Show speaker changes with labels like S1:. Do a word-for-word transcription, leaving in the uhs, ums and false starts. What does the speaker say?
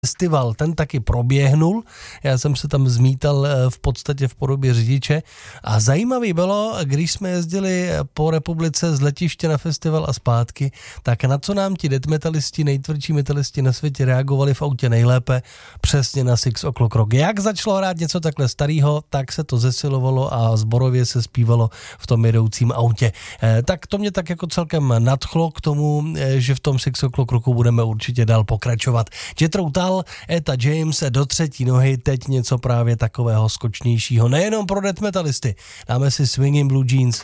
S1: festival, ten taky proběhnul, já jsem se tam zmítal v podstatě v podobě řidiče a zajímavý bylo, když jsme jezdili po republice z letiště na festival a zpátky, tak na co nám ti death metalisti, nejtvrdší metalisti na světě reagovali v autě nejlépe, přesně na Six O'Clock Rock. Jak začalo hrát něco takhle starého, tak se to zesilovalo a zborově se zpívalo v tom jedoucím autě. E, tak to mě tak jako celkem nadchlo k tomu, e, že v tom Six O'Clock Rocku budeme určitě dál pokračovat. Jethro Tull, Etta James do třetí nohy, teď něco právě takového skočnějšího, nejenom pro death metalisty. Dáme si Swinging Blue Jeans.